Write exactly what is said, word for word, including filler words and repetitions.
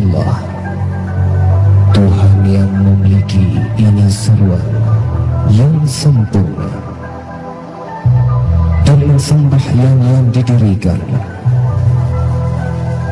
Allah, Tuhan yang memiliki ini seruan yang sempurna, dan sembahyang yang didirikan